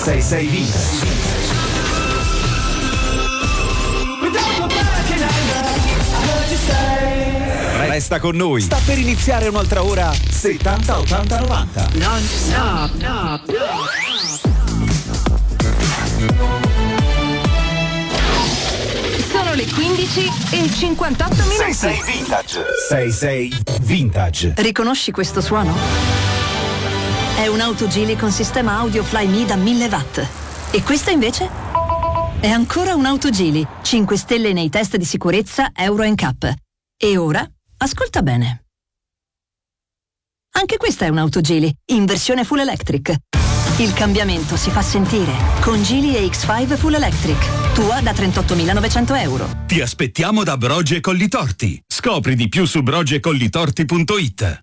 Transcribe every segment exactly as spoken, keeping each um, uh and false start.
sei sei Vintage. Resta con noi. Sta per iniziare un'altra ora settanta ottanta novanta. Non stop, no, no. Sono le quindici e cinquantotto minuti. sei sei Vintage. sei sei Vintage. Riconosci questo suono? È un'auto Geely con sistema audio Flyme da mille watt. E questa invece? È ancora un'auto Geely, cinque stelle nei test di sicurezza Euro N C A P. E ora? Ascolta bene. Anche questa è un'auto Geely, in versione full electric. Il cambiamento si fa sentire con Geely E X cinque Full Electric. Tua da trentottomilanovecento euro. Ti aspettiamo da Brogi e Collitorti. Scopri di più su brogi e collitorti punto it.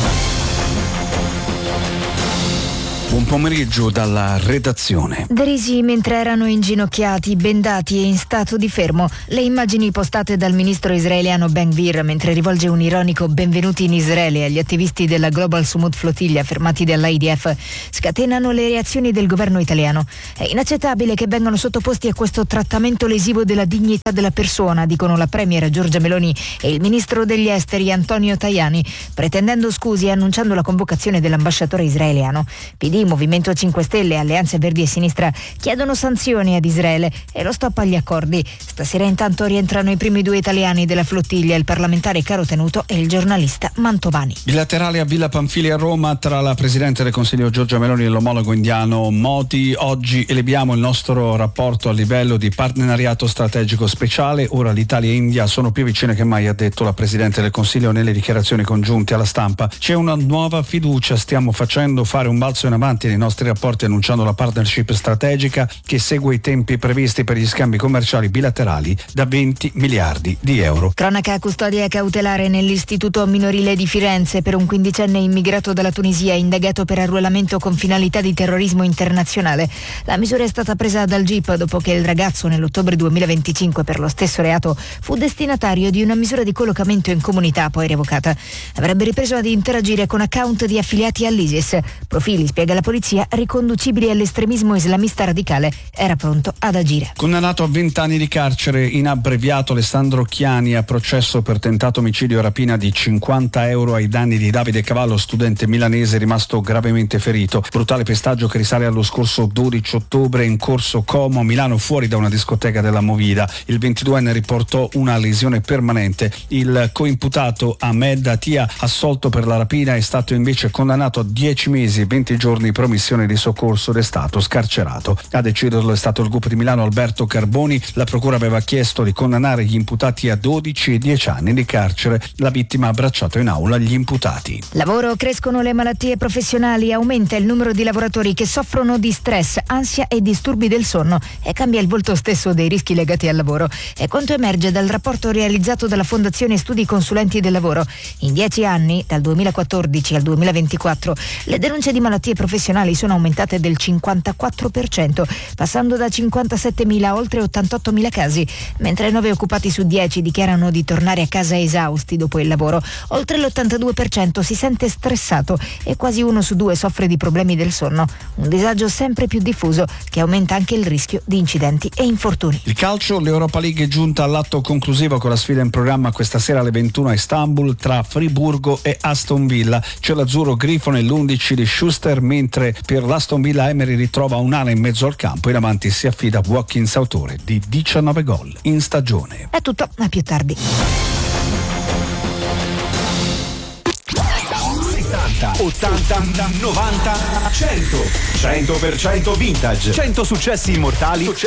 Buon pomeriggio dalla redazione. Derisi mentre erano inginocchiati, bendati e in stato di fermo, le immagini postate dal ministro israeliano Ben Gvir mentre rivolge un ironico benvenuti in Israele agli attivisti della Global Sumud Flotilla fermati dall'I D F scatenano le reazioni del governo italiano. È inaccettabile che vengano sottoposti a questo trattamento lesivo della dignità della persona, dicono la premier Giorgia Meloni e il ministro degli esteri Antonio Tajani, pretendendo scusi e annunciando la convocazione dell'ambasciatore israeliano. P D, Movimento cinque Stelle, Alleanze Verdi e Sinistra chiedono sanzioni ad Israele e lo stop agli accordi. Stasera intanto rientrano i primi due italiani della flottiglia, il parlamentare Caro Tenuto e il giornalista Mantovani. Bilaterale a Villa Pamphili a Roma tra la Presidente del Consiglio Giorgia Meloni e l'omologo indiano Modi. Oggi eleviamo il nostro rapporto a livello di partenariato strategico speciale. Ora l'Italia e India sono più vicine che mai, ha detto la Presidente del Consiglio nelle dichiarazioni congiunte alla stampa. C'è una nuova fiducia, stiamo facendo fare un balzo in avanti nei nostri rapporti annunciando la partnership strategica che segue i tempi previsti per gli scambi commerciali bilaterali da venti miliardi di euro. Cronaca a custodia cautelare nell'istituto minorile di Firenze per un quindicenne immigrato dalla Tunisia indagato per arruolamento con finalità di terrorismo internazionale. La misura è stata presa dal G I P dopo che il ragazzo nell'ottobre duemilaventicinque per lo stesso reato fu destinatario di una misura di collocamento in comunità poi revocata. Avrebbe ripreso ad interagire con account di affiliati all'ISIS, profili, spiega la polizia, riconducibili all'estremismo islamista radicale. Era pronto ad agire. Condannato a venti anni di carcere in abbreviato Alessandro Chiani a processo per tentato omicidio e rapina di cinquanta euro ai danni di Davide Cavallo, studente milanese rimasto gravemente ferito. Brutale pestaggio che risale allo scorso dodici ottobre in corso Como, Milano, fuori da una discoteca della Movida. Il ventiduenne riportò una lesione permanente. Il coimputato Ahmed Atia, assolto per la rapina, è stato invece condannato a dieci mesi e venti giorni di promissione di soccorso ed è stato scarcerato. A deciderlo è stato il G U P di Milano Alberto Carboni. La procura aveva chiesto di condannare gli imputati a dodici e dieci anni di carcere. La vittima ha abbracciato in aula gli imputati. Lavoro, crescono le malattie professionali, aumenta il numero di lavoratori che soffrono di stress, ansia e disturbi del sonno e cambia il volto stesso dei rischi legati al lavoro. È quanto emerge dal rapporto realizzato dalla Fondazione Studi Consulenti del Lavoro. In dieci anni, dal duemilaquattordici al duemilaventiquattro, le denunce di malattie professionali sono aumentate del cinquantaquattro per cento, passando da cinquantasettemila a oltre ottantottomila casi, mentre nove occupati su dieci dichiarano di tornare a casa esausti dopo il lavoro. Oltre l'ottantadue per cento si sente stressato e quasi uno su due soffre di problemi del sonno, un disagio sempre più diffuso che aumenta anche il rischio di incidenti e infortuni. Il calcio, l'Europa League è giunta all'atto conclusivo con la sfida in programma questa sera alle ventuno a Istanbul tra Friburgo e Aston Villa. C'è l'azzurro grifo nell'undici di Schuster, mentre per l'Aston Villa Emery ritrova un'ala in mezzo al campo. In avanti si affida a Watkins, autore di diciannove gol in stagione. È tutto, a più tardi. settanta, ottanta, novanta, cento. cento per cento Vintage. cento successi immortali